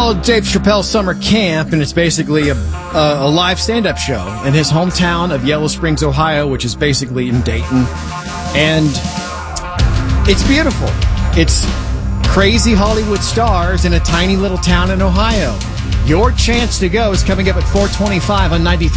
called Dave Chappelle Summer Camp, and it's basically a live stand-up show in his hometown of Yellow Springs, Ohio, which is basically in Dayton. And it's beautiful. It's crazy Hollywood stars in a tiny little town in Ohio. Your chance to go is coming up at 4:25 on 93.